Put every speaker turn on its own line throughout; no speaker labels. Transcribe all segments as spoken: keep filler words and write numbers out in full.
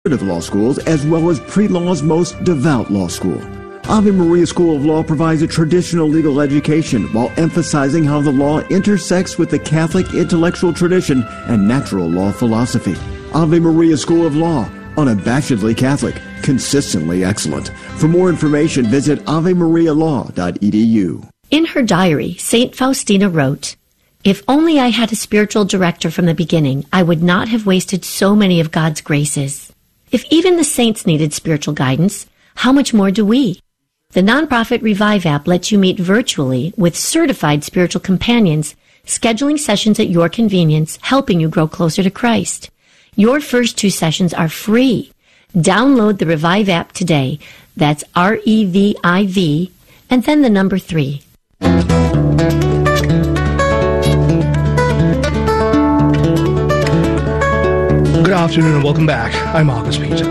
law schools, as well as pre-law's most devout law school. Ave Maria School of Law provides a traditional legal education while emphasizing how the law intersects with the Catholic intellectual tradition and natural law philosophy. Ave Maria School of Law, unabashedly Catholic, consistently excellent. For more information, visit ave maria law dot e d u.
In her diary, Saint Faustina wrote, "If only I had a spiritual director from the beginning, I would not have wasted so many of God's graces." If even the saints needed spiritual guidance, how much more do we? The nonprofit Revive app lets you meet virtually with certified spiritual companions, scheduling sessions at your convenience, helping you grow closer to Christ. Your first two sessions are free. Download the Revive app today. That's R E V I V, and then the number three.
Good afternoon and welcome back. I'm Marcus Peter.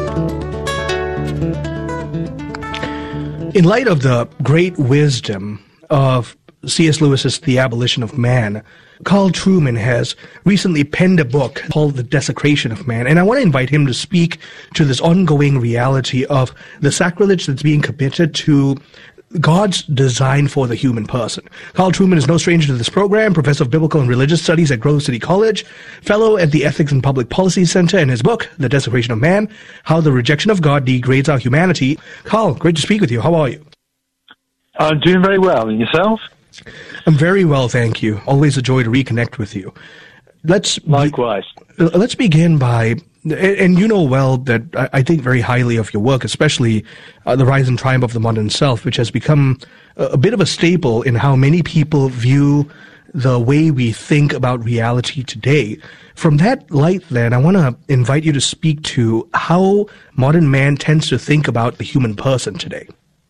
In light of the great wisdom of C S Lewis's The Abolition of Man, Carl Trueman has recently penned a book called The Desecration of Man, and I want to invite him to speak to this ongoing reality of the sacrilege that's being committed to God's design for the human person. Carl Trueman is no stranger to this program, professor of biblical and religious studies at Grove City College, fellow at the Ethics and Public Policy Center, and his book, The Desecration of Man, How the Rejection of God Degrades Our Humanity. Carl, great to speak with you. How are you?
I'm doing very well. And yourself?
I'm very well, thank you. Always a joy to reconnect with you. Let's
Likewise.
Be- let's begin by, and you know well that I think very highly of your work, especially uh, The Rise and Triumph of the Modern Self, which has become a, a bit of a staple in how many people view the way we think about reality today. From that light, then, I want to invite you to speak to how modern man tends to think about the human person today.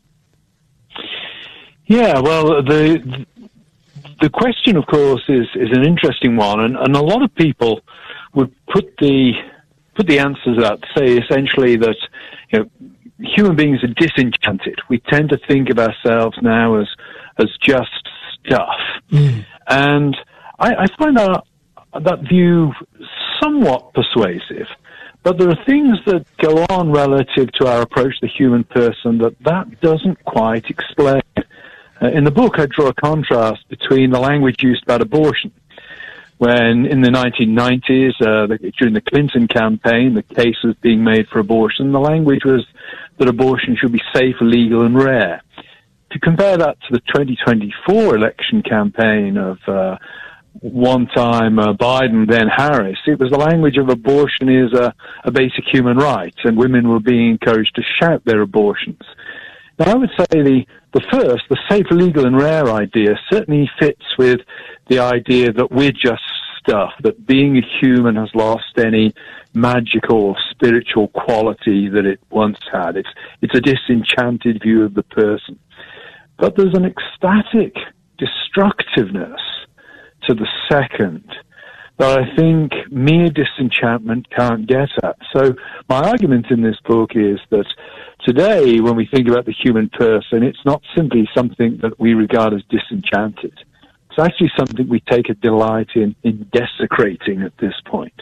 Yeah, well, the the question, of course, is, is an interesting one, and, and a lot of people would put the put the answers out to say essentially that, you know, human beings are disenchanted. We tend to think of ourselves now as as just stuff, mm. and I, I find that that view somewhat persuasive. But there are things that go on relative to our approach to the human person that that doesn't quite explain. Uh, in the book, I draw a contrast between the language used about abortion, when in the nineteen nineties, uh, the, during the Clinton campaign, the case was being made for abortion. The language was that abortion should be safe, legal, and rare. To compare that to the twenty twenty-four election campaign of uh, one time uh, Biden, then Harris, it was the language of abortion is a, a basic human right, and women were being encouraged to shout their abortions. Now, I would say the, the first, the safe, legal, and rare idea certainly fits with the idea that we're just stuff, that being a human has lost any magical or spiritual quality that it once had. It's, it's a disenchanted view of the person. But there's an ecstatic destructiveness to the second that I think mere disenchantment can't get at. So my argument in this book is that today, when we think about the human person, it's not simply something that we regard as disenchanted. It's actually something we take a delight in, in desecrating at this point.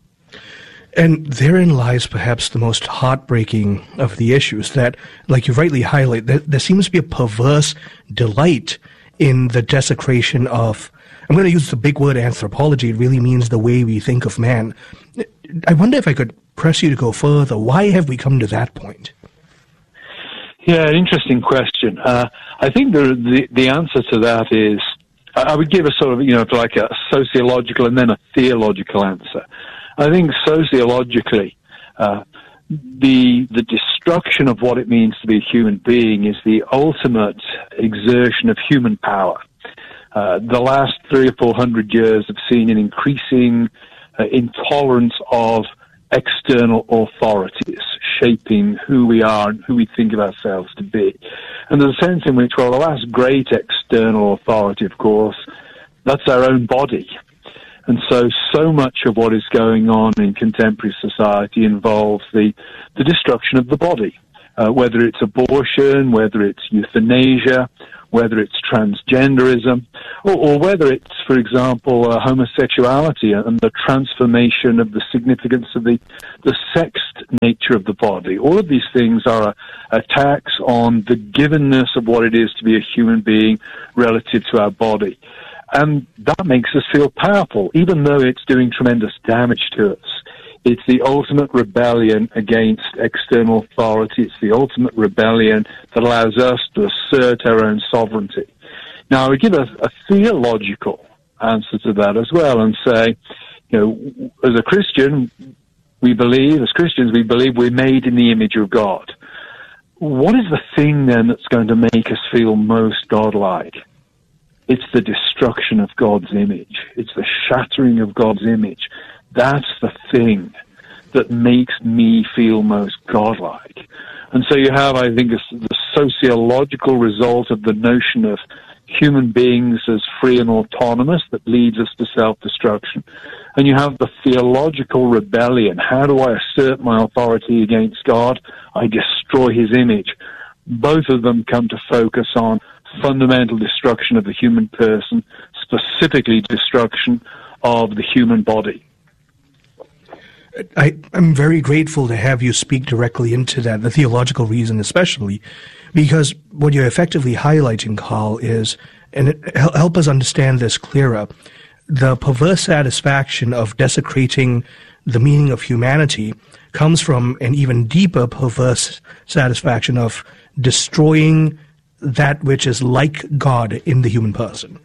And therein lies perhaps the most heartbreaking of the issues, that, like you rightly highlight, there, there seems to be a perverse delight in the desecration of, I'm going to use the big word anthropology. It really means the way we think of man. I wonder if I could press you to go further. Why have we come to that point?
Yeah, an interesting question. Uh, I think the, the the answer to that is, I would give a sort of, you know, like a sociological and then a theological answer. I think sociologically, uh, the the destruction of what it means to be a human being is the ultimate exertion of human power. Uh, the last three or four hundred years have seen an increasing uh, intolerance of external authorities shaping who we are and who we think of ourselves to be. And there's a sense in which, well, the last great external authority, of course, that's our own body. And so, so much of what is going on in contemporary society involves the, the destruction of the body. uh, whether it's abortion, whether it's euthanasia, whether it's transgenderism, or, or whether it's, for example, uh, homosexuality and the transformation of the significance of the, the sexed nature of the body. All of these things are attacks on the givenness of what it is to be a human being relative to our body. And that makes us feel powerful, even though it's doing tremendous damage to us. It's the ultimate rebellion against external authority. It's the ultimate rebellion that allows us to assert our own sovereignty. Now, I would give a, a theological answer to that as well and say, you know, as a Christian, we believe, as Christians, we believe we're made in the image of God. What is the thing then that's going to make us feel most godlike? It's the destruction of God's image. It's the shattering of God's image. That's the thing that makes me feel most godlike. And so you have, I think, a, the sociological result of the notion of human beings as free and autonomous that leads us to self-destruction. And you have the theological rebellion. How do I assert my authority against God? I destroy his image. Both of them come to focus on fundamental destruction of the human person, specifically destruction of the human body.
I, I'm very grateful to have you speak directly into that, the theological reason especially, because what you're effectively highlighting, Carl, is, and it, help us understand this clearer, the perverse satisfaction of desecrating the meaning of humanity comes from an even deeper perverse satisfaction of destroying that which is like God in the human person.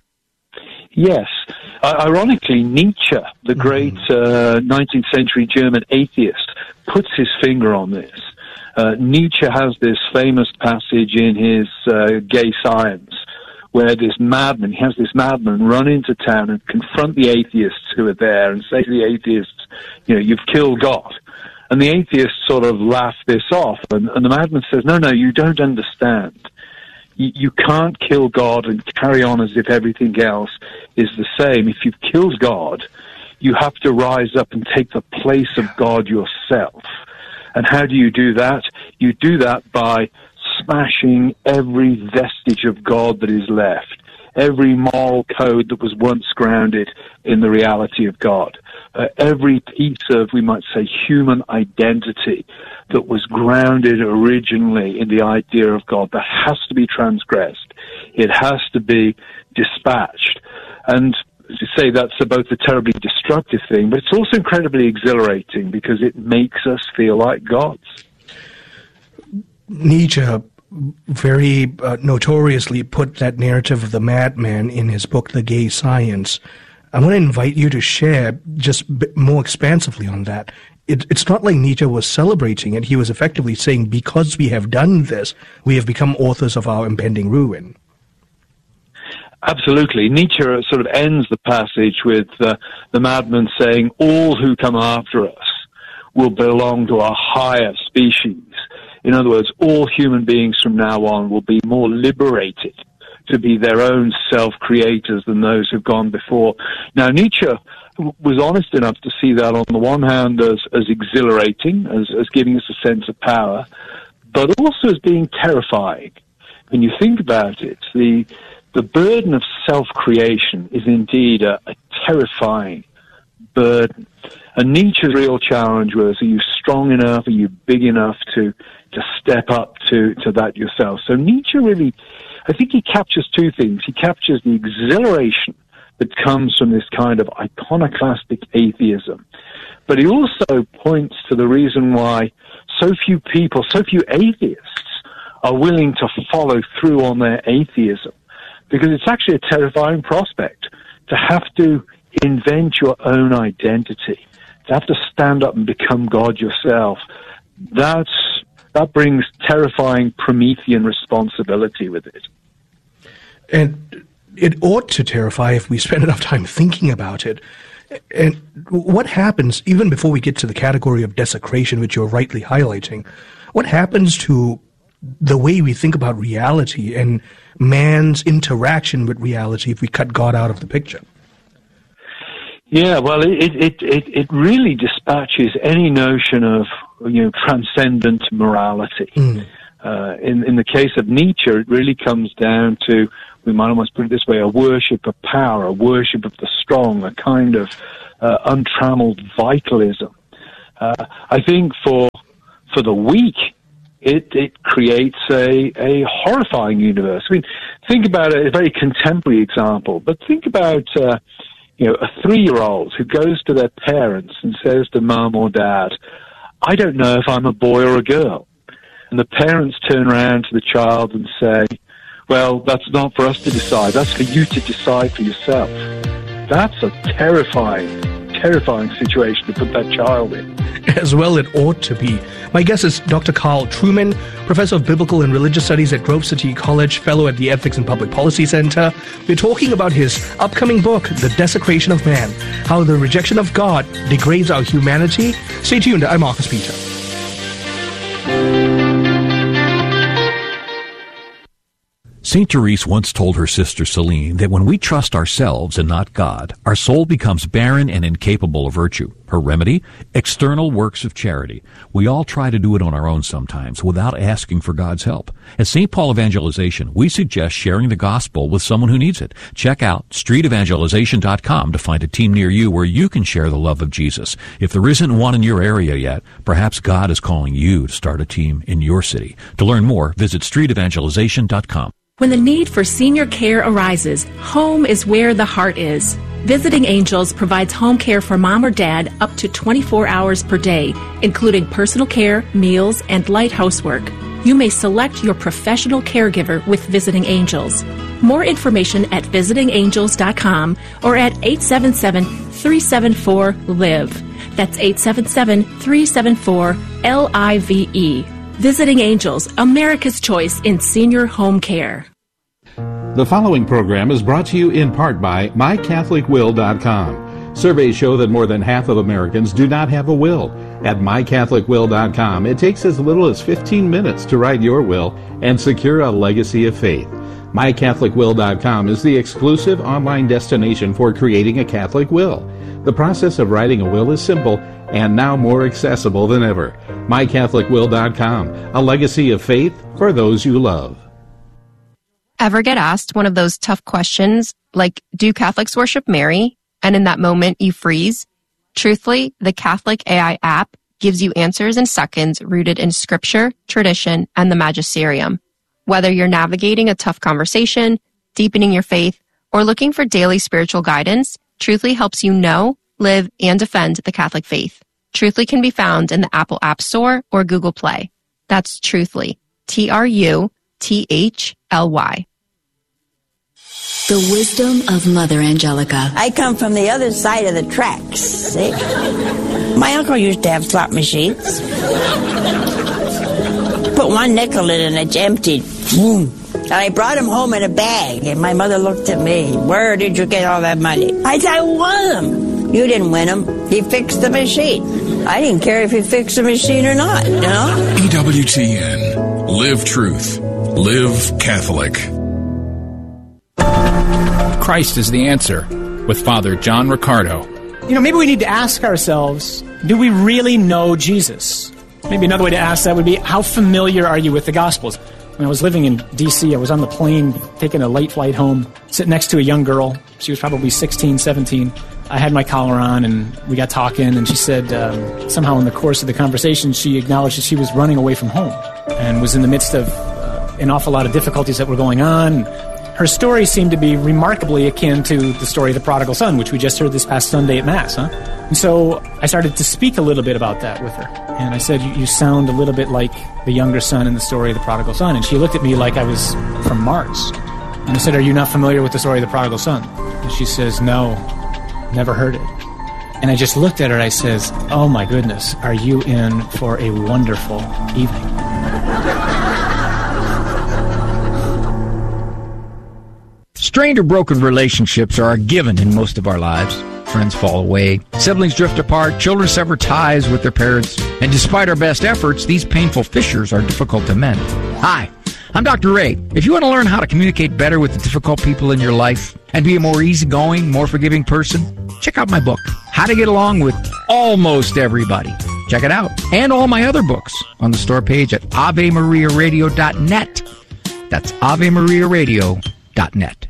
Yes. Uh, ironically, Nietzsche, the great uh, nineteenth century German atheist, puts his finger on this. Uh, Nietzsche has this famous passage in his uh, Gay Science, where this madman, he has this madman run into town and confront the atheists who are there and say to the atheists, you know, you've killed God. And the atheists sort of laugh this off, and, and the madman says, no, no, you don't understand. You can't kill God and carry on as if everything else is the same. If you've killed God, you have to rise up and take the place of God yourself. And how do you do that? You do that by smashing every vestige of God that is left, every moral code that was once grounded in the reality of God, uh, every piece of, we might say, human identity that was grounded originally in the idea of God, that has to be transgressed. It has to be dispatched. And as you say, that's a both a terribly destructive thing, but it's also incredibly exhilarating because it makes us feel like gods.
Nietzsche very uh, notoriously put that narrative of the madman in his book, The Gay Science. I want to invite you to share just a bit more expansively on that. It, it's not like Nietzsche was celebrating it. He was effectively saying, because we have done this, we have become authors of our impending ruin.
Absolutely. Nietzsche sort of ends the passage with uh, the madman saying, all who come after us will belong to a higher species. In other words, all human beings from now on will be more liberated to be their own self-creators than those who've gone before. Now, Nietzsche was honest enough to see that on the one hand as, as exhilarating, as, as giving us a sense of power, but also as being terrifying. When you think about it, the the burden of self-creation is indeed a, a terrifying burden. And Nietzsche's real challenge was, are you strong enough, are you big enough to, to step up to, to that yourself? So Nietzsche really, I think he captures two things. He captures the exhilaration that comes from this kind of iconoclastic atheism. But he also points to the reason why so few people, so few atheists are willing to follow through on their atheism. Because it's actually a terrifying prospect to have to invent your own identity, to have to stand up and become God yourself. That's, that brings terrifying Promethean responsibility with it.
And it ought to terrify if we spend enough time thinking about it. And what happens, even before we get to the category of desecration, which you're rightly highlighting, what happens to the way we think about reality and man's interaction with reality if we cut God out of the picture?
Yeah, well, it it it, it really dispatches any notion of you know, transcendent morality.
Mm.
Uh, in, in the case of Nietzsche, it really comes down to, we might almost put it this way, a worship of power, a worship of the strong, a kind of uh, untrammeled vitalism. Uh, I think for for the weak, it, it creates a, a horrifying universe. I mean, think about a, a very contemporary example, but think about uh, you know, a three-year-old who goes to their parents and says to mum or dad, I don't know if I'm a boy or a girl. And the parents turn around to the child and say, well, that's not for us to decide. That's for you to decide for yourself. That's a terrifying, terrifying situation to put that child in.
As well it ought to be. My guest is Doctor Carl Trueman, Professor of Biblical and Religious Studies at Grove City College, Fellow at the Ethics and Public Policy Center. We're talking about his upcoming book, The Desecration of Man, How the Rejection of God Degrades Our Humanity. Stay tuned. I'm Marcus Peter.
Saint Therese once told her sister Celine that when we trust ourselves and not God, our soul becomes barren and incapable of virtue. Her remedy? External works of charity. We all try to do it on our own sometimes without asking for God's help. At Saint Paul Evangelization, we suggest sharing the gospel with someone who needs it. Check out street evangelization dot com to find a team near you where you can share the love of Jesus. If there isn't one in your area yet, perhaps God is calling you to start a team in your city. To learn more, visit street evangelization dot com.
When the need for senior care arises, home is where the heart is. Visiting Angels provides home care for mom or dad up to twenty-four hours per day, including personal care, meals, and light housework. You may select your professional caregiver with Visiting Angels. More information at visiting angels dot com or at eight seven seven, three seven four, L I V E. That's eight seven seven, three seven four, L I V E. Visiting Angels, America's choice in senior home care.
The following program is brought to you in part by my catholic will dot com. Surveys show that more than half of Americans do not have a will. At my catholic will dot com, it takes as little as fifteen minutes to write your will and secure a legacy of faith. my catholic will dot com is the exclusive online destination for creating a Catholic will. The process of writing a will is simple and now more accessible than ever. my catholic will dot com, a legacy of faith for those you love.
Ever get asked one of those tough questions like, do Catholics worship Mary? And in that moment you freeze? Truthfully, the Catholic A I app gives you answers in seconds rooted in scripture, tradition, and the magisterium. Whether you're navigating a tough conversation, deepening your faith, or looking for daily spiritual guidance, Truthfully helps you know, live, and defend the Catholic faith. Truthfully can be found in the Apple App Store or Google Play. That's Truthfully. T R U T H L Y.
The wisdom of Mother Angelica.
I come from the other side of the tracks, see? My uncle used to have slot machines. Put one nickel in and it's emptied. Boom. And I brought him home in a bag, and my mother looked at me. Where did you get all that money? I said, I won him. You didn't win him. He fixed the machine. I didn't care if he fixed the machine or not, you know?
E W T N. Live truth. Live Catholic.
Christ is the answer, with Father John Riccardo.
You know, maybe we need to ask ourselves, do we really know Jesus? Maybe another way to ask that would be, how familiar are you with the Gospels? When I was living in D C, I was on the plane, taking a late flight home, sitting next to a young girl. She was probably sixteen, seventeen. I had my collar on, and we got talking, and she said, um, somehow in the course of the conversation, she acknowledged that she was running away from home and was in the midst of uh, an awful lot of difficulties that were going on. Her story seemed to be remarkably akin to the story of the prodigal son, which we just heard this past Sunday at Mass, huh? And so I started to speak a little bit about that with her. And I said, you, you sound a little bit like the younger son in the story of the prodigal son. And she looked at me like I was from Mars. And I said, are you not familiar with the story of the prodigal son? And she says, no, never heard it. And I just looked at her and I says, oh my goodness, are you in for a wonderful evening?
Strained or broken relationships are a given in most of our lives. Friends fall away, siblings drift apart, children sever ties with their parents, and despite our best efforts, these painful fissures are difficult to mend. Hi, I'm Doctor Ray. If you want to learn how to communicate better with the difficult people in your life and be a more easygoing, more forgiving person, check out my book, How to Get Along with Almost Everybody. Check it out. And all my other books on the store page at ave maria radio dot net. That's ave maria radio dot net.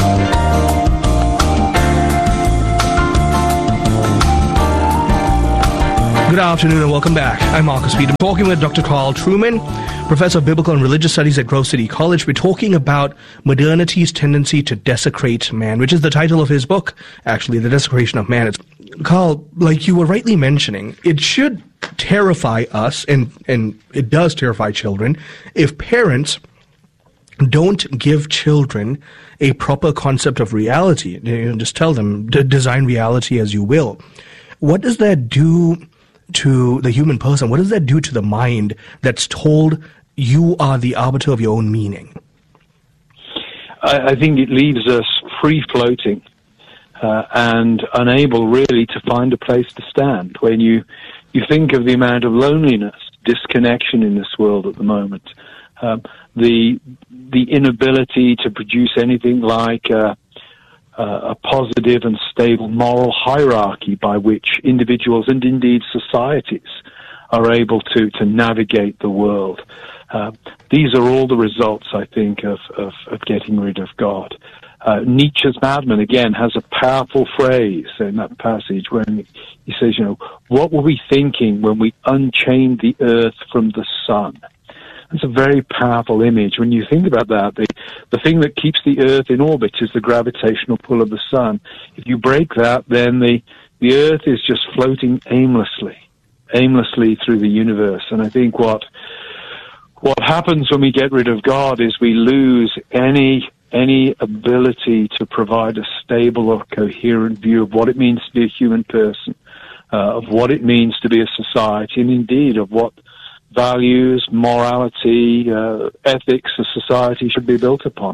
Good afternoon and welcome back. I'm Marcus Speed. I'm talking with Doctor Carl Trueman, Professor of Biblical and Religious Studies at Grove City College. We're talking about modernity's tendency to desecrate man, which is the title of his book, actually, The Desecration of Man. It's, Carl, like you were rightly mentioning, it should terrify us, and, and it does terrify children, if parents don't give children a proper concept of reality. You know, just tell them, d- design reality as you will. What does that do to the human person? What does that do to the mind that's told you are the arbiter of your own meaning?
I, I think it leaves us free-floating uh, and unable really to find a place to stand. When you, you think of the amount of loneliness, disconnection in this world at the moment, um, the the inability to produce anything like uh, uh, a positive and stable moral hierarchy by which individuals and indeed societies are able to, to navigate the world. Uh, these are all the results, I think, of, of, of getting rid of God. Uh, Nietzsche's Madman, again, has a powerful phrase in that passage when he says, you know, what were we thinking when we unchained the earth from the sun? It's a very powerful image. When you think about that, the, the thing that keeps the earth in orbit is the gravitational pull of the sun. If you break that, then the, the earth is just floating aimlessly, aimlessly through the universe. And I think what what happens when we get rid of God is we lose any any ability to provide a stable or coherent view of what it means to be a human person, uh, of what it means to be a society, and indeed of what values, morality, uh, ethics a society should be built upon.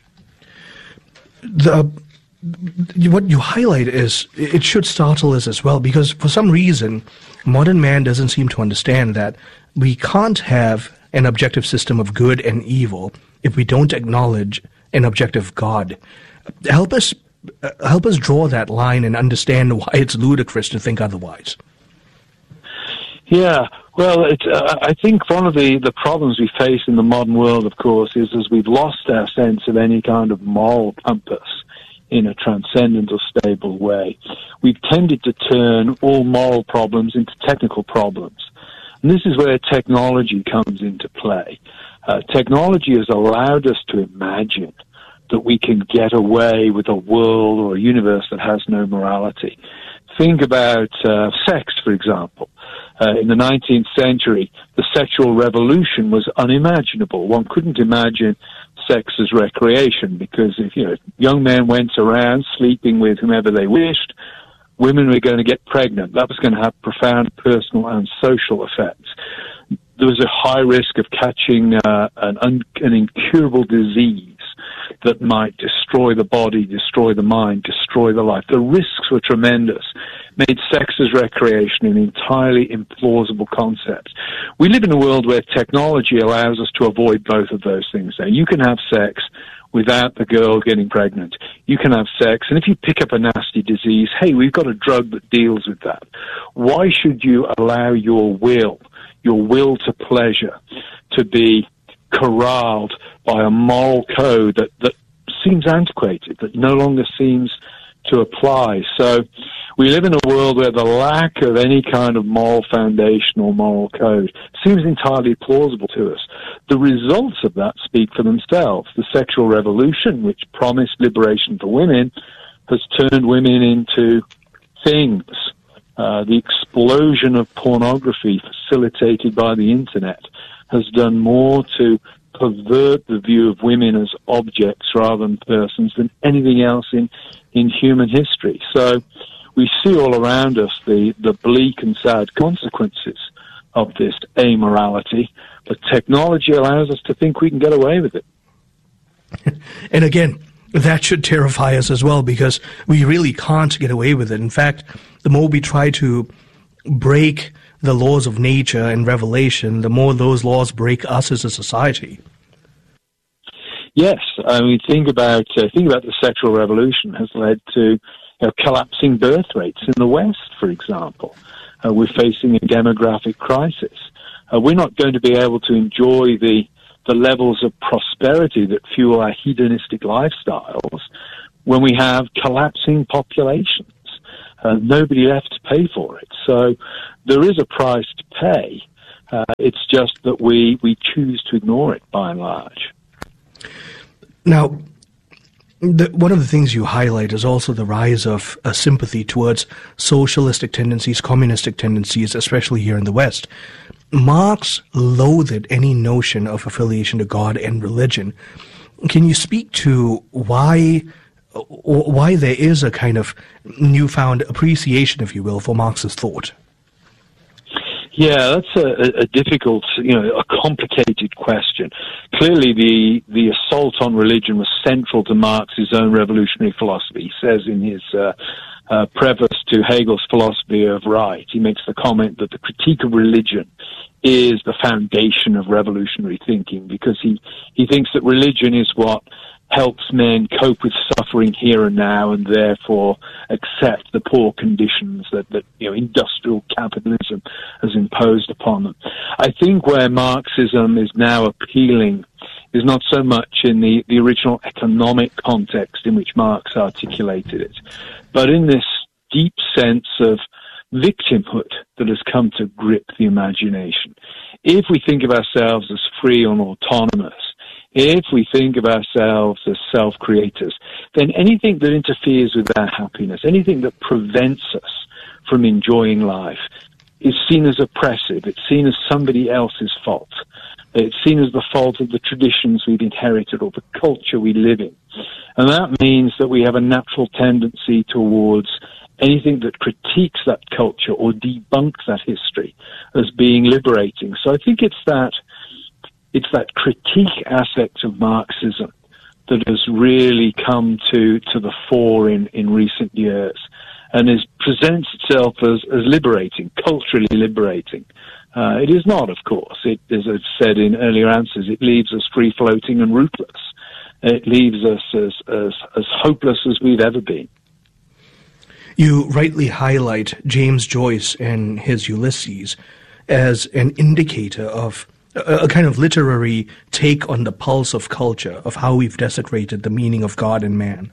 The what you highlight is, it should startle us as well, because for some reason, modern man doesn't seem to understand that we can't have an objective system of good and evil if we don't acknowledge an objective God. Help us, uh, help us draw that line and understand why it's ludicrous to think otherwise.
Yeah, well, it's, uh, I think one of the, the problems we face in the modern world, of course, is as we've lost our sense of any kind of moral compass in a transcendent or stable way. We've tended to turn all moral problems into technical problems. And this is where technology comes into play. Uh, technology has allowed us to imagine that we can get away with a world or a universe that has no morality. Think about uh, sex, for example. Uh, in the nineteenth century, the sexual revolution was unimaginable. One couldn't imagine sex as recreation because if, you know, young men went around sleeping with whomever they wished, women were going to get pregnant. That was going to have profound personal and social effects. There was a high risk of catching uh, an, un- an incurable disease that might destroy the body, destroy the mind, destroy the life. The risks were tremendous, made sex as recreation an entirely implausible concept. We live in a world where technology allows us to avoid both of those things. Now, you can have sex without the girl getting pregnant. You can have sex, and if you pick up a nasty disease, hey, we've got a drug that deals with that. Why should you allow your will, your will to pleasure, to be corralled by a moral code that, that seems antiquated, that no longer seems to apply? So we live in a world where the lack of any kind of moral foundation or moral code seems entirely plausible to us. The results of that speak for themselves. The sexual revolution, which promised liberation for women, has turned women into things. Uh, the explosion of pornography facilitated by the internet has done more to pervert the view of women as objects rather than persons than anything else in, in human history. So we see all around us the, the bleak and sad consequences of this amorality, but technology allows us to think we can get away with it.
And again, that should terrify us as well, because we really can't get away with it. In fact, the more we try to break the laws of nature and revelation, the more those laws break us as a society.
Yes, I mean, think about uh, think about the sexual revolution has led to you know, collapsing birth rates in the West, for example. Uh, we're facing a demographic crisis. Uh, we're not going to be able to enjoy the the levels of prosperity that fuel our hedonistic lifestyles when we have collapsing populations. Uh, nobody left to pay for it. So there is a price to pay. Uh, it's just that we, we choose to ignore it by and large.
Now, the, one of the things you highlight is also the rise of a sympathy towards socialistic tendencies, communistic tendencies, especially here in the West. Marx loathed any notion of affiliation to God and religion. Can you speak to why why there is a kind of newfound appreciation, if you will, for Marx's thought?
Yeah, that's a, a difficult, you know, a complicated question. Clearly, the the assault on religion was central to Marx's own revolutionary philosophy. He says in his uh, uh, preface to Hegel's Philosophy of Right, he makes the comment that the critique of religion is the foundation of revolutionary thinking, because he, he thinks that religion is what helps men cope with suffering here and now, and therefore accept the poor conditions that, that you know industrial capitalism has imposed upon them. I think where Marxism is now appealing is not so much in the, the original economic context in which Marx articulated it, but in this deep sense of victimhood that has come to grip the imagination. If we think of ourselves as free and autonomous, if we think of ourselves as self-creators, then anything that interferes with our happiness, anything that prevents us from enjoying life, is seen as oppressive. It's seen as somebody else's fault. It's seen as the fault of the traditions we've inherited or the culture we live in. And that means that we have a natural tendency towards anything that critiques that culture or debunks that history as being liberating. So I think it's that it's that critique aspect of Marxism that has really come to, to the fore in, in recent years and is presents itself as, as liberating, culturally liberating. Uh, it is not, of course. It, as I've said in earlier answers, it leaves us free-floating and rootless. It leaves us as, as, as hopeless as we've ever been.
You rightly highlight James Joyce and his Ulysses as an indicator of a, a kind of literary take on the pulse of culture, of how we've desecrated the meaning of God and man.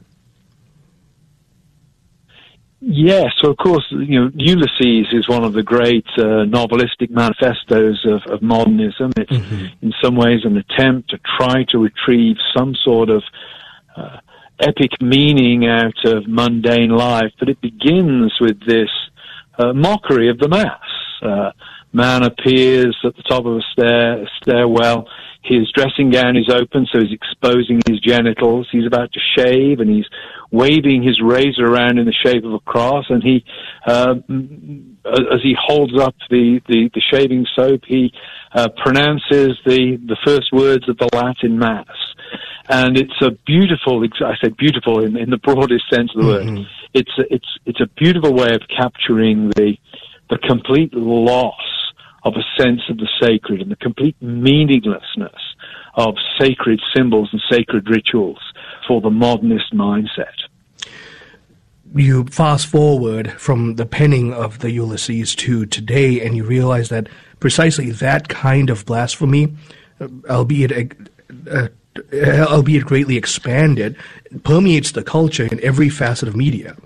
Yes, so of course, you know, Ulysses is one of the great uh, novelistic manifestos of, of modernism. It's mm-hmm. in some ways an attempt to try to retrieve some sort of uh, epic meaning out of mundane life, but it begins with this uh, mockery of the mass. Uh, man appears at the top of a stair, a stairwell. His dressing gown is open, so he's exposing his genitals. He's about to shave, and he's waving his razor around in the shape of a cross. And he, uh, as he holds up the, the, the shaving soap, he uh, pronounces the, the first words of the Latin Mass. And it's a beautiful, I say beautiful in, in the broadest sense of the word. Mm-hmm. It's a, it's it's a beautiful way of capturing the the complete loss of a sense of the sacred and the complete meaninglessness of sacred symbols and sacred rituals for the modernist mindset.
You fast forward from the penning of the Ulysses to today, and you realize that precisely that kind of blasphemy, albeit a, a albeit greatly expanded, permeates the culture in every facet of media.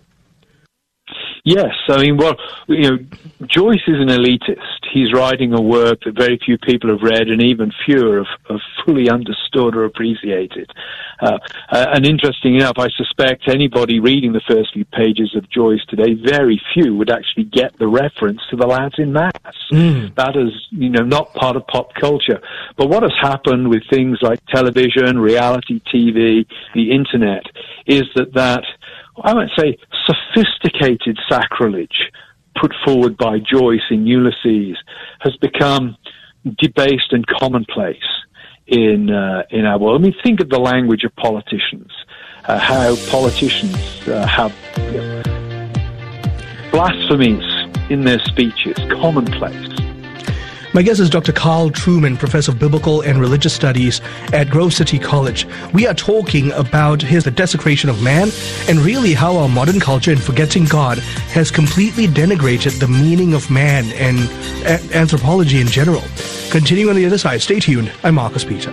Yes, I mean, well, you know, Joyce is an elitist. He's writing a work that very few people have read, and even fewer have, have fully understood or appreciated. Uh, uh, and interesting enough, I suspect anybody reading the first few pages of Joyce today, very few would actually get the reference to the Latin Mass. Mm. That is, you know, not part of pop culture. But what has happened with things like television, reality T V, the internet, is that that I might say sophisticated sacrilege put forward by Joyce in Ulysses has become debased and commonplace in uh, in our world. I mean, think of the language of politicians, uh, how politicians uh, have you know, blasphemies in their speeches, commonplace.
My guest is Doctor Carl Trueman, Professor of Biblical and Religious Studies at Grove City College. We are talking about his The Desecration of Man and really how our modern culture in forgetting God has completely denigrated the meaning of man and a- anthropology in general. Continuing on the other side, stay tuned. I'm Marcus Peter.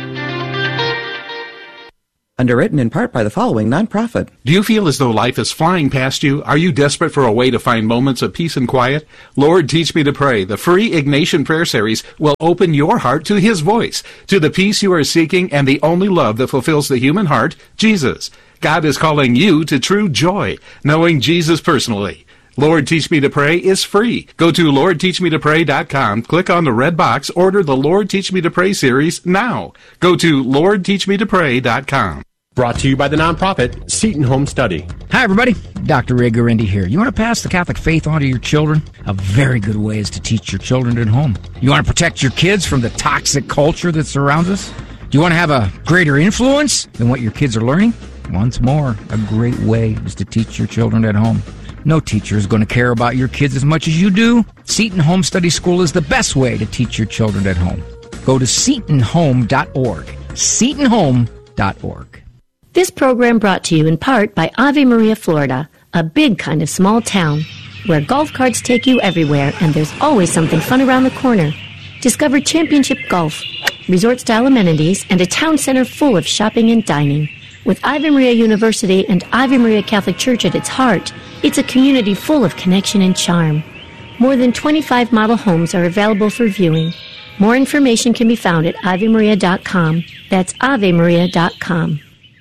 Underwritten in part by the following nonprofit.
Do you feel as though life is flying past you? Are you desperate for a way to find moments of peace and quiet? Lord, Teach Me to Pray, the free Ignatian Prayer Series, will open your heart to His voice, to the peace you are seeking and the only love that fulfills the human heart, Jesus. God is calling you to true joy, knowing Jesus personally. Lord, Teach Me to Pray is free. Go to lord teach me to pray dot com, click on the red box, order the Lord Teach Me to Pray series now. Go to lord teach me to pray dot com.
Brought to you by the nonprofit Seton Home Study.
Hi, everybody. Doctor Ray Guarendi here. You want to pass the Catholic faith on to your children? A very good way is to teach your children at home. You want to protect your kids from the toxic culture that surrounds us? Do you want to have a greater influence than what your kids are learning? Once more, a great way is to teach your children at home. No teacher is going to care about your kids as much as you do. Seton Home Study School is the best way to teach your children at home. Go to seton home dot org. seton home dot org.
This program brought to you in part by Ave Maria, Florida, a big kind of small town where golf carts take you everywhere and there's always something fun around the corner. Discover championship golf, resort-style amenities, and a town center full of shopping and dining. With Ave Maria University and Ave Maria Catholic Church at its heart, it's a community full of connection and charm. More than twenty-five model homes are available for viewing. More information can be found at ave maria dot com. That's ave maria dot com.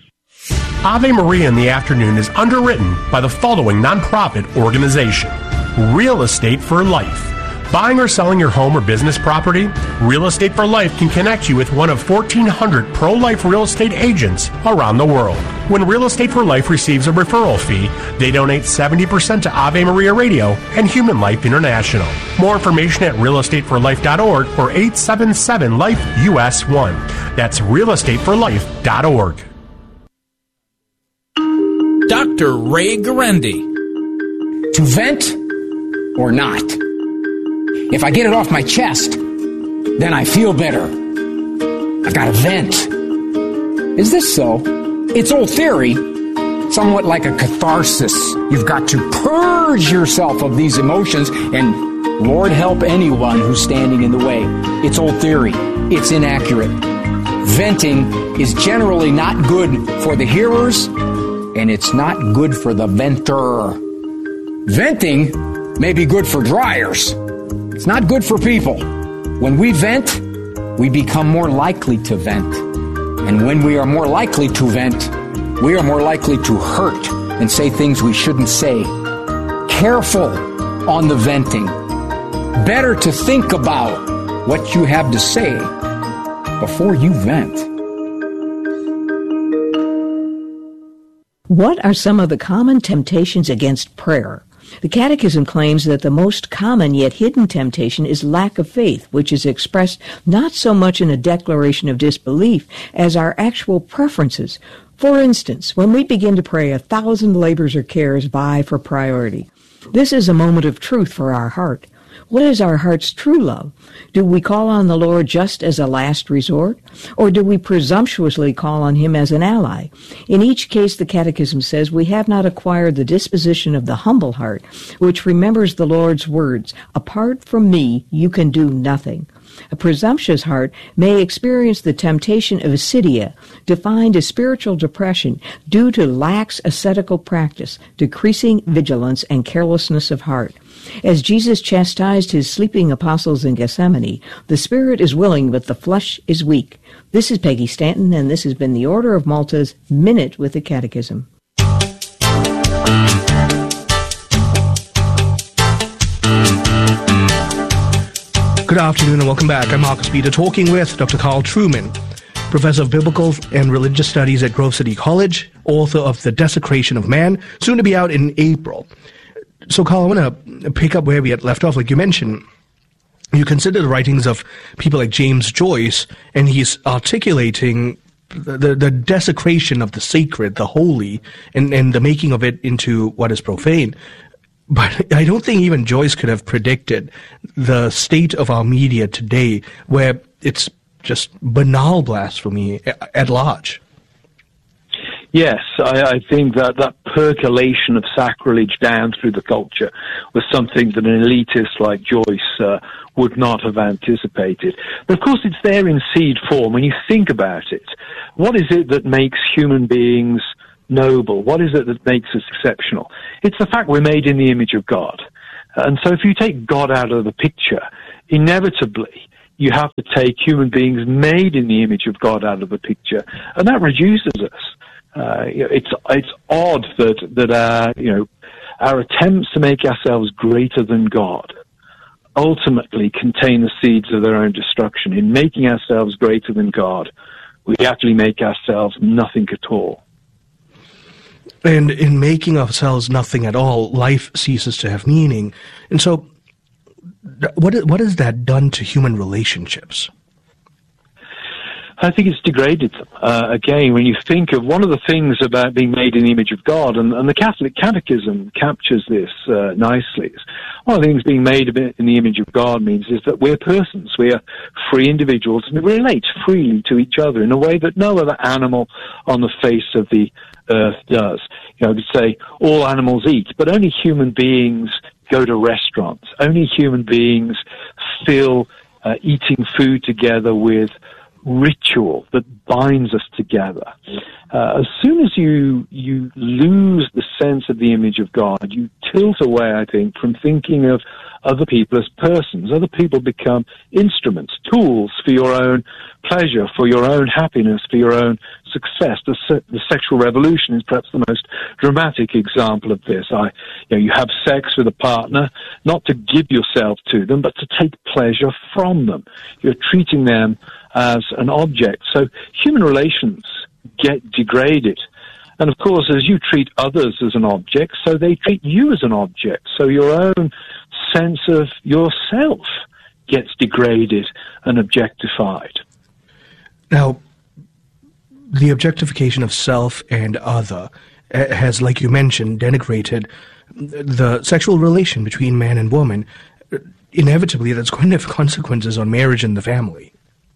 Ave Maria in the Afternoon is underwritten by the following nonprofit organization: Real Estate for Life. Buying or selling your home or business property? Real Estate for Life can connect you with one of fourteen hundred pro-life real estate agents around the world. When Real Estate for Life receives a referral fee, they donate seventy percent to Ave Maria Radio and Human Life International. More information at real estate for life dot org or eight seven seven life U S one. That's real estate for life dot org.
Doctor Ray Guarendi.
To vent or not? If I get it off my chest, then I feel better. I've got to vent. Is this so? It's old theory, somewhat like a catharsis. You've got to purge yourself of these emotions, and Lord help anyone who's standing in the way. It's old theory. It's inaccurate. Venting is generally not good for the hearers, and it's not good for the venter. Venting may be good for dryers. It's not good for people. When we vent, we become more likely to vent. And when we are more likely to vent, we are more likely to hurt and say things we shouldn't say. Careful on the venting. Better to think about what you have to say before you vent.
What are some of the common temptations against prayer? The Catechism claims that the most common yet hidden temptation is lack of faith, which is expressed not so much in a declaration of disbelief as our actual preferences. For instance, when we begin to pray, a thousand labors or cares vie for priority. This is a moment of truth for our heart. What is our heart's true love? Do we call on the Lord just as a last resort? Or do we presumptuously call on Him as an ally? In each case, the Catechism says, we have not acquired the disposition of the humble heart, which remembers the Lord's words, apart from me, you can do nothing. A presumptuous heart may experience the temptation of acedia, defined as spiritual depression due to lax ascetical practice, decreasing vigilance, and carelessness of heart. As Jesus chastised his sleeping apostles in Gethsemane, the spirit is willing, but the flesh is weak. This is Peggy Stanton, and this has been the Order of Malta's Minute with the Catechism.
Good afternoon and welcome back. I'm Marcus Peter, talking with Doctor Carl Trueman, Professor of Biblical and Religious Studies at Grove City College, author of The Desecration of Man, soon to be out in April. So, Carl, I want to pick up where we had left off. Like you mentioned, you consider the writings of people like James Joyce, and he's articulating the, the, the desecration of the sacred, the holy, and, and the making of it into what is profane. But I don't think even Joyce could have predicted the state of our media today, where it's just banal blasphemy at large.
Yes, I, I think that that percolation of sacrilege down through the culture was something that an elitist like Joyce uh, would not have anticipated. But of course it's there in seed form when you think about it. What is it that makes human beings noble? What is it that makes us exceptional? It's the fact we're made in the image of God. And so if you take God out of the picture, inevitably you have to take human beings made in the image of God out of the picture, and that reduces us. Uh, you know, it's it's odd that that our you know our attempts to make ourselves greater than God ultimately contain the seeds of their own destruction. In making ourselves greater than God, we actually make ourselves nothing at all.
And in making ourselves nothing at all, life ceases to have meaning. And so, what what has that done to human relationships?
I think it's degraded them. Uh, again, when you think of one of the things about being made in the image of God, and, and the Catholic Catechism captures this uh, nicely, one of the things being made in the image of God means is that we're persons, we are free individuals, and we relate freely to each other in a way that no other animal on the face of the earth does. You know, I could say all animals eat, but only human beings go to restaurants. Only human beings feel uh, eating food together with ritual that binds us together. Uh, as soon as you you lose the sense of the image of God, you tilt away, I think, from thinking of other people as persons. Other people become instruments, tools for your own pleasure, for your own happiness, for your own success. The, se- the sexual revolution is perhaps the most dramatic example of this. I, you know, you have sex with a partner, not to give yourself to them, but to take pleasure from them. You're treating them as an object. So human relations get degraded. And of course, as you treat others as an object, so they treat you as an object. So your own sense of yourself gets degraded and objectified.
Now, the objectification of self and other has, like you mentioned, denigrated the sexual relation between man and woman. Inevitably, that's going to have consequences on marriage and the family.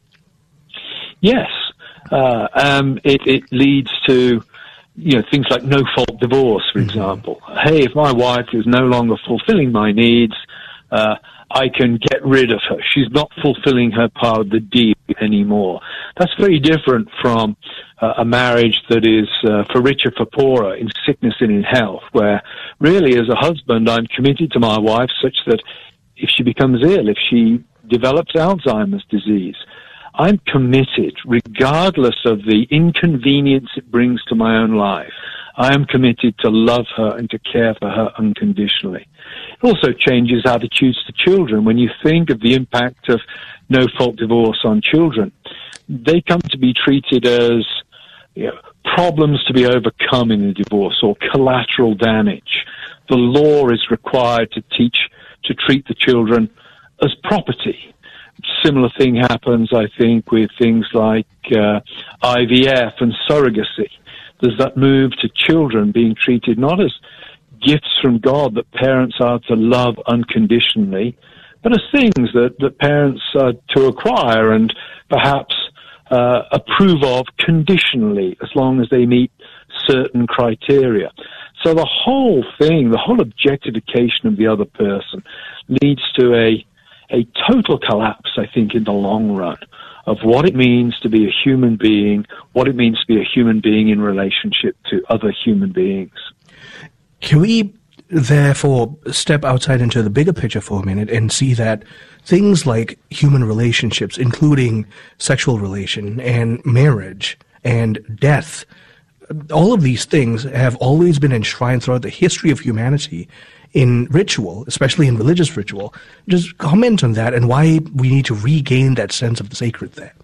Yes. Uh, um, it, it leads to, you know, things like no-fault divorce, for mm-hmm. example. Hey, if my wife is no longer fulfilling my needs, uh, I can get rid of her. She's not fulfilling her part of the deal anymore. That's very different from uh, a marriage that is uh, for richer, for poorer, in sickness and in health, where really as a husband I'm committed to my wife such that if she becomes ill, if she develops Alzheimer's disease, I'm committed, regardless of the inconvenience it brings to my own life. I am committed to love her and to care for her unconditionally. It also changes attitudes to children. When you think of the impact of no-fault divorce on children, they come to be treated as, you know, problems to be overcome in a divorce or collateral damage. The law is required to teach, to treat the children as property. Similar thing happens, I think, with things like uh, I V F and surrogacy. There's that move to children being treated not as gifts from God that parents are to love unconditionally, but as things that, that parents are to acquire and perhaps uh, approve of conditionally, as long as they meet certain criteria. So the whole thing, the whole objectification of the other person leads to a a total collapse, I think, in the long run of what it means to be a human being, what it means to be a human being in relationship to other human beings.
Can we, therefore, step outside into the bigger picture for a minute and see that things like human relationships, including sexual relation and marriage and death, all of these things have always been enshrined throughout the history of humanity in ritual, especially in religious ritual. Just comment on that and why we need to regain that sense of the sacred there.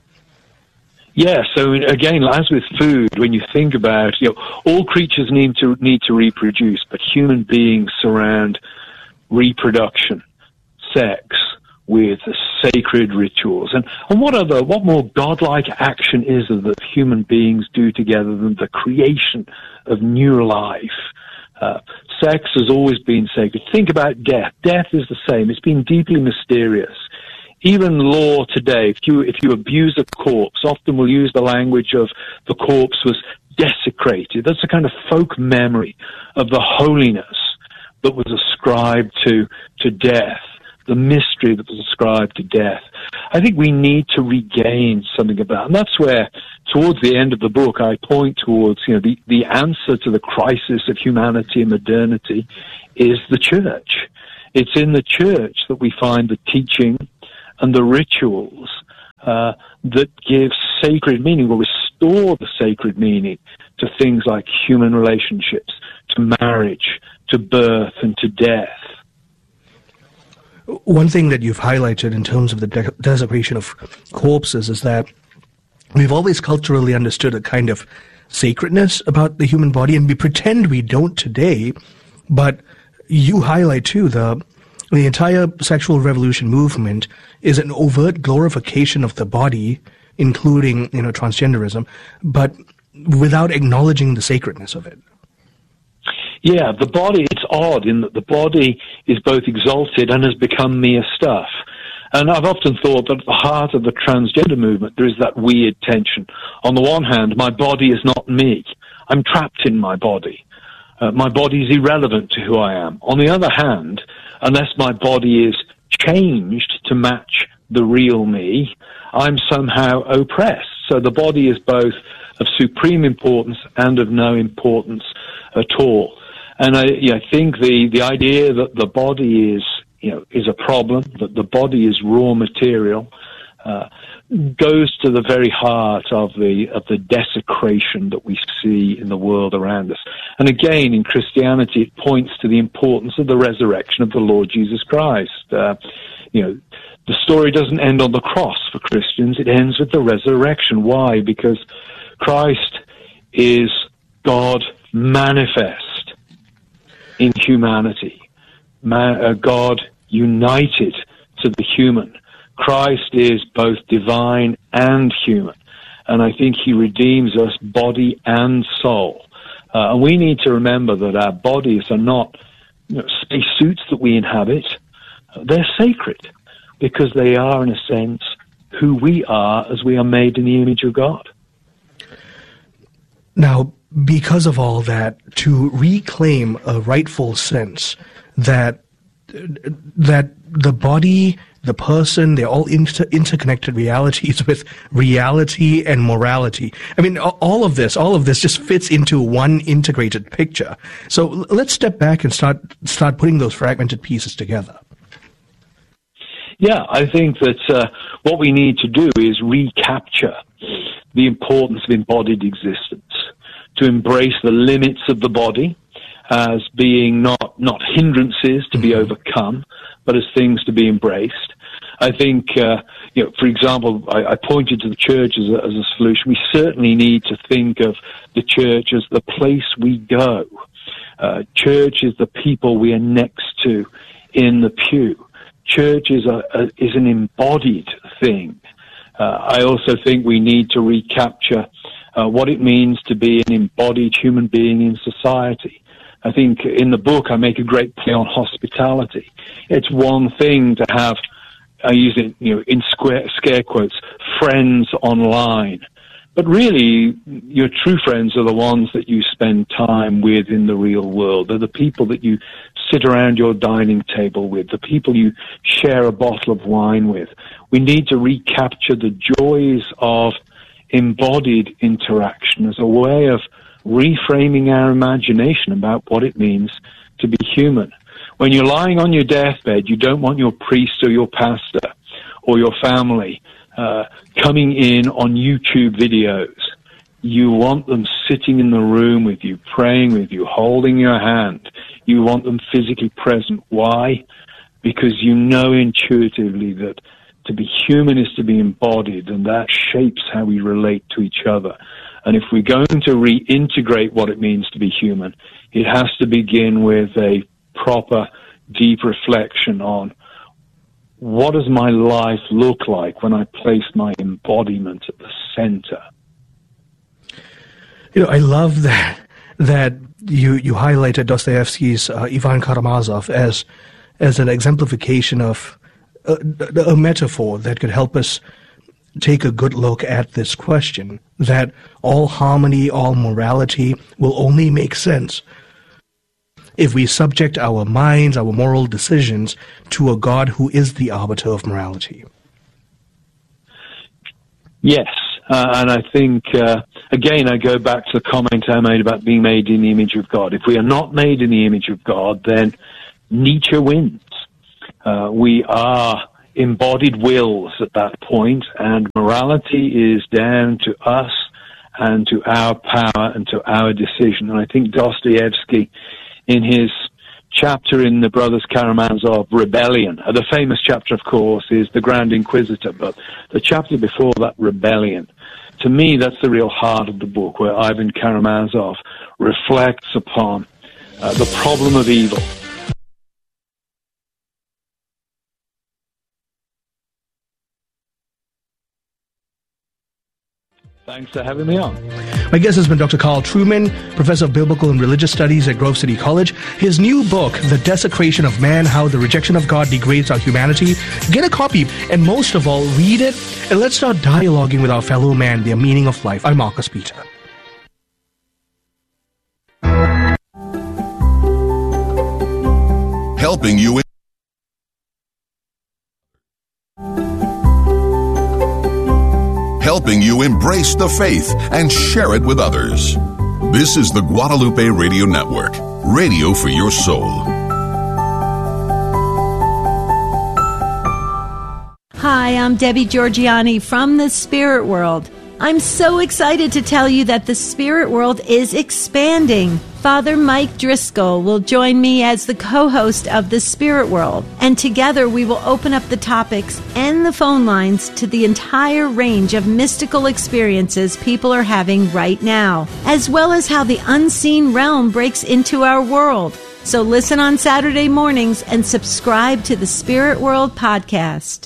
Yeah, so again, as with food, when you think about, you know, all creatures need to need to reproduce, but human beings surround reproduction, sex, with sacred rituals. And, and what other, what more godlike action is there that human beings do together than the creation of new life? Uh, sex has always been sacred. Think about death. Death is the same. It's been deeply mysterious. Even law today, if you if you abuse a corpse, often we'll use the language of the corpse was desecrated. That's a kind of folk memory of the holiness that was ascribed to to death, the mystery that was ascribed to death. I think we need to regain something about, and that's where, towards the end of the book, I point towards, you know, the, the answer to the crisis of humanity and modernity is the church. It's in the church that we find the teaching and the rituals uh, that give sacred meaning, or restore the sacred meaning to things like human relationships, to marriage, to birth, and to death.
One thing that you've highlighted in terms of the de- desecration of corpses is that we've always culturally understood a kind of sacredness about the human body, and we pretend we don't today, but you highlight too the the entire sexual revolution movement is an overt glorification of the body, including, you know, transgenderism, but without acknowledging the sacredness of it.
Yeah, the body, it's odd in that the body is both exalted and has become mere stuff. And I've often thought that at the heart of the transgender movement, there is that weird tension. On the one hand, my body is not me. I'm trapped in my body. Uh, my body is irrelevant to who I am. On the other hand, unless my body is changed to match the real me, I'm somehow oppressed. So the body is both of supreme importance and of no importance at all. And I, you know, I think the, the idea that the body is, you know, is a problem, that the body is raw material, uh, goes to the very heart of the of the desecration that we see in the world around us. And again, in Christianity, it points to the importance of the resurrection of the Lord Jesus Christ. Uh, you know, the story doesn't end on the cross for Christians; it ends with the resurrection. Why? Because Christ is God manifest in humanity, Man, uh, God united to the human. Christ is both divine and human, and I think he redeems us body and soul. Uh, and we need to remember that our bodies are not, you know, spacesuits that we inhabit. They're sacred because they are, in a sense, who we are as we are made in the image of God.
Now, because of all that, to reclaim a rightful sense that that the body, the person, they're all inter- interconnected realities with reality and morality. I mean, all of this, all of this just fits into one integrated picture. So let's step back and start start putting those fragmented pieces together.
Yeah, I think that uh, what we need to do is recapture the importance of embodied existence, to embrace the limits of the body as being not, not hindrances to be overcome, but as things to be embraced. I think, uh, you know, for example, I, I pointed to the church as a, as a solution. We certainly need to think of the church as the place we go. Uh, church is the people we are next to in the pew. Church is a, a is an embodied thing. Uh, I also think we need to recapture uh, what it means to be an embodied human being in society. I think in the book I make a great play on hospitality. It's one thing to have, I use it, you know, in square, scare quotes, friends online. But really, your true friends are the ones that you spend time with in the real world. They're the people that you sit around your dining table with, the people you share a bottle of wine with. We need to recapture the joys of embodied interaction as a way of reframing our imagination about what it means to be human. When you're lying on your deathbed, you don't want your priest or your pastor or your family uh, coming in on YouTube videos. You want them sitting in the room with you, praying with you, holding your hand. You want them physically present. Why? Because you know intuitively that to be human is to be embodied, and that shapes how we relate to each other. And if we're going to reintegrate what it means to be human, it has to begin with a proper, deep reflection on what does my life look like when I place my embodiment at the center.
You know, I love that that you you highlighted Dostoevsky's uh, Ivan Karamazov as as an exemplification of a, a metaphor that could help us take a good look at this question, that all harmony, all morality will only make sense if we subject our minds, our moral decisions, to a God who is the arbiter of morality.
Yes, uh, and I think, uh, again, I go back to the comment I made about being made in the image of God. If we are not made in the image of God, then Nietzsche wins. Uh, we are embodied wills at that point, and morality is down to us and to our power and to our decision. And I think Dostoevsky, in his chapter in the Brothers Karamazov, Rebellion, uh, the famous chapter, of course, is the Grand Inquisitor, but the chapter before that, Rebellion, to me, that's the real heart of the book, where Ivan Karamazov reflects upon uh, the problem of evil. Thanks for having me on.
My guest has been Doctor Carl Trueman, Professor of Biblical and Religious Studies at Grove City College. His new book, The Desecration of Man, How the Rejection of God Degrades Our Humanity. Get a copy, and most of all, read it, and let's start dialoguing with our fellow man, their meaning of life. I'm Marcus Peter.
Helping you in helping you embrace the faith and share it with others. This is the Guadalupe Radio Network, radio for your soul.
Hi, I'm Debbie Georgiani from the Spirit World. I'm so excited to tell you that the Spirit World is expanding. Father Mike Driscoll will join me as the co-host of the Spirit World, and together we will open up the topics and the phone lines to the entire range of mystical experiences people are having right now, as well as how the unseen realm breaks into our world. So listen on Saturday mornings and subscribe to the Spirit World podcast.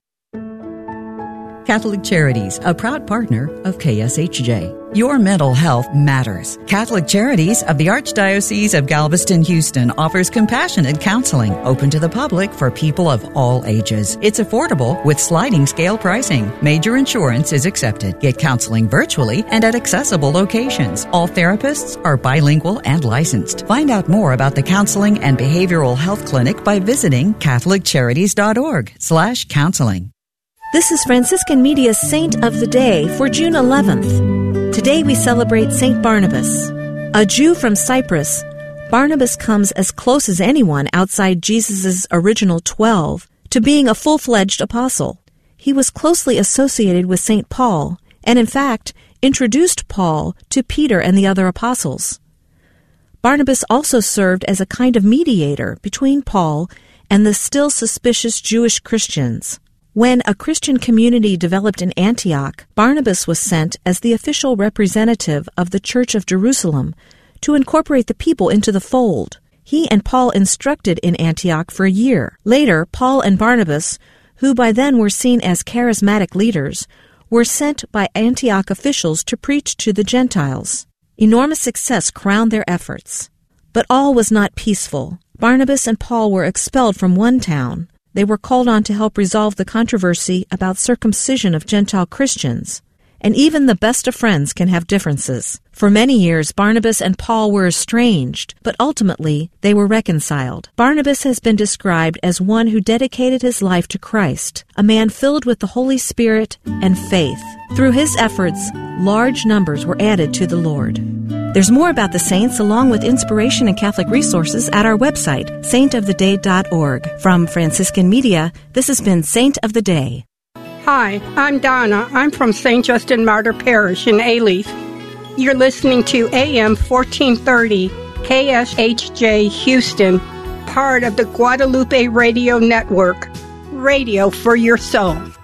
Catholic Charities, a proud partner of K S H J. Your mental health matters. Catholic Charities of the Archdiocese of Galveston, Houston offers compassionate counseling open to the public for people of all ages. It's affordable with sliding scale pricing. Major insurance is accepted. Get counseling virtually and at accessible locations. All therapists are bilingual and licensed. Find out more about the Counseling and Behavioral Health Clinic by visiting catholiccharities.org slash counseling.
This is Franciscan Media's Saint of the Day for June eleventh. Today we celebrate Saint Barnabas. A Jew from Cyprus, Barnabas comes as close as anyone outside Jesus' original twelve to being a full-fledged apostle. He was closely associated with Saint Paul, and in fact, introduced Paul to Peter and the other apostles. Barnabas also served as a kind of mediator between Paul and the still suspicious Jewish Christians. When a Christian community developed in Antioch, Barnabas was sent as the official representative of the Church of Jerusalem to incorporate the people into the fold. He and Paul instructed in Antioch for a year. Later, Paul and Barnabas, who by then were seen as charismatic leaders, were sent by Antioch officials to preach to the Gentiles. Enormous success crowned their efforts. But all was not peaceful. Barnabas and Paul were expelled from one town. They were called on to help resolve the controversy about circumcision of Gentile Christians. And even the best of friends can have differences. For many years, Barnabas and Paul were estranged, but ultimately they were reconciled. Barnabas has been described as one who dedicated his life to Christ, a man filled with the Holy Spirit and faith. Through his efforts, large numbers were added to the Lord. There's more about the saints along with inspiration and Catholic resources at our website, saint of the day dot org. From Franciscan Media, this has been Saint of the Day.
Hi, I'm Donna. I'm from Saint Justin Martyr Parish in Alief. You're listening to A M fourteen thirty, K S H J Houston, part of the Guadalupe Radio Network. Radio for your soul.